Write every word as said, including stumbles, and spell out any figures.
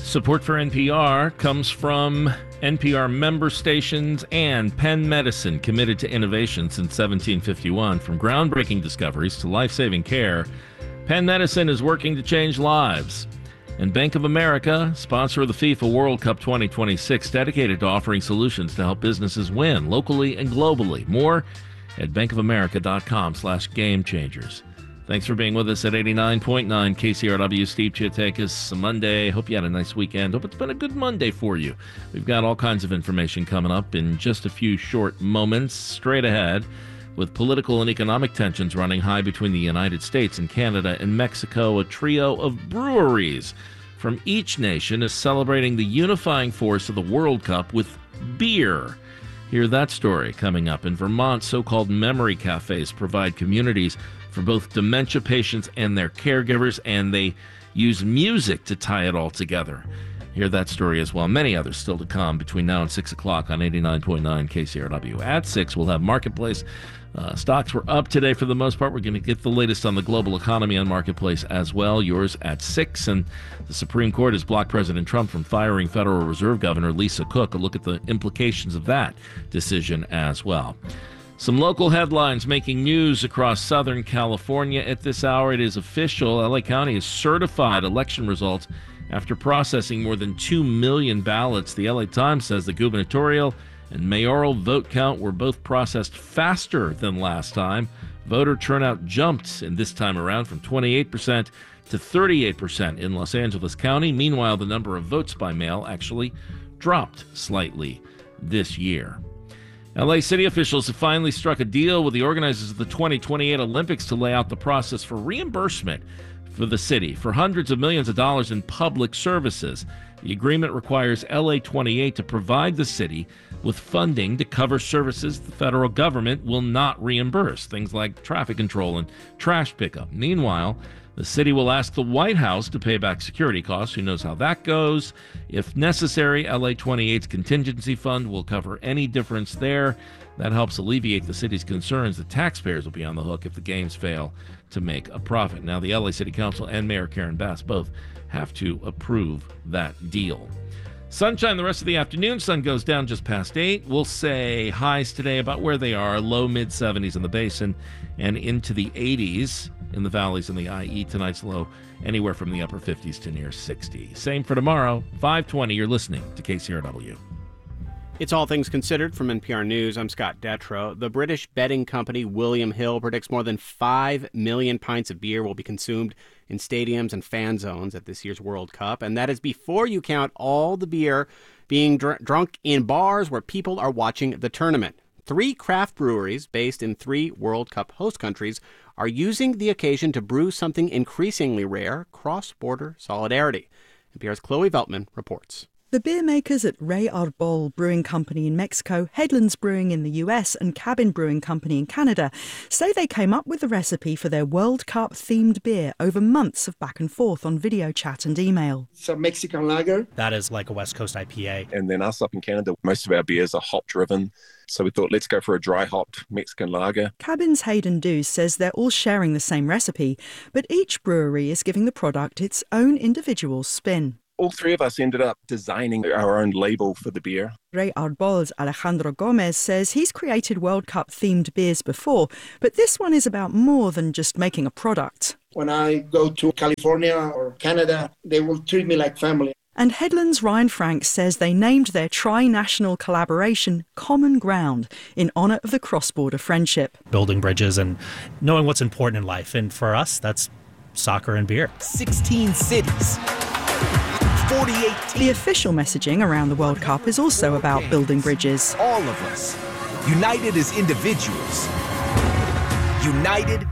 Support for N P R comes from N P R member stations and Penn Medicine, committed to innovation since seventeen fifty-one. From groundbreaking discoveries to life-saving care, Penn Medicine is working to change lives. And Bank of America, sponsor of the FIFA World Cup twenty twenty-six, dedicated to offering solutions to help businesses win locally and globally. More at bankofamerica.com slash game changers. Thanks for being with us at eighty-nine point nine K C R W. Steve Chiatakis, Monday. Hope you had a nice weekend. Hope it's been a good Monday for you. We've got all kinds of information coming up in just a few short moments. Straight ahead, with political and economic tensions running high between the United States and Canada and Mexico, a trio of breweries from each nation is celebrating the unifying force of the World Cup with beer. Hear that story coming up. In Vermont, so-called memory cafes provide communities for both dementia patients and their caregivers, and they use music to tie it all together. Hear that story as well. Many others still to come between now and six o'clock on eighty-nine point nine K C R W. At six, we'll have Marketplace. Uh, stocks were up today for the most part. We're going to get the latest on the global economy on Marketplace as well. Yours at six. And the Supreme Court has blocked President Trump from firing Federal Reserve Governor Lisa Cook. A look at the implications of that decision as well. Some local headlines making news across Southern California at this hour. It is official. L A County has certified election results after processing more than two million ballots. The L A Times says the gubernatorial and mayoral vote count were both processed faster than last time. Voter turnout jumped in this time around from twenty-eight percent to thirty-eight percent in Los Angeles County. Meanwhile, the number of votes by mail actually dropped slightly this year. L A city officials have finally struck a deal with the organizers of the twenty twenty-eight Olympics to lay out the process for reimbursement for the city for hundreds of millions of dollars in public services. The agreement requires L A twenty-eight to provide the city with funding to cover services the federal government will not reimburse, things like traffic control and trash pickup. Meanwhile, the city will ask the White House to pay back security costs. Who knows how that goes? If necessary, L A twenty-eight's contingency fund will cover any difference there. That helps alleviate the city's concerns that taxpayers will be on the hook if the games fail to make a profit. Now, the L A City Council and Mayor Karen Bass both have to approve that deal. Sunshine the rest of the afternoon. Sun goes down just past eight. We'll say highs today about where they are, low mid seventies in the basin and into the eighties in the valleys and the I E. Tonight's low anywhere from the upper fifties to near sixty. Same for tomorrow, five twenty. You're listening to K C R W. It's All Things Considered from N P R News. I'm Scott Detrow. The British betting company William Hill predicts more than five million pints of beer will be consumed in stadiums and fan zones at this year's World Cup. And that is before you count all the beer being dr- drunk in bars where people are watching the tournament. Three craft breweries based in three World Cup host countries are using the occasion to brew something increasingly rare, cross-border solidarity. N P R's Chloe Veltman reports. The beer makers at Rey Arbol Brewing Company in Mexico, Headlands Brewing in the U S and Cabin Brewing Company in Canada say they came up with the recipe for their World Cup-themed beer over months of back and forth on video chat and email. It's a Mexican lager. That is like a West Coast I P A. And then us up in Canada, most of our beers are hop-driven. So we thought, let's go for a dry-hopped Mexican lager. Cabin's Hayden Dews says they're all sharing the same recipe, but each brewery is giving the product its own individual spin. All three of us ended up designing our own label for the beer. Rey Arbol's Alejandro Gomez says he's created World Cup-themed beers before, but this one is about more than just making a product. When I go to California or Canada, they will treat me like family. And Headlands' Ryan Franks says they named their tri-national collaboration Common Ground in honour of the cross-border friendship. Building bridges and knowing what's important in life. And for us, that's soccer and beer. sixteen cities. forty-eight teams. The official messaging around the World Cup is also about building bridges. All of us, united as individuals, united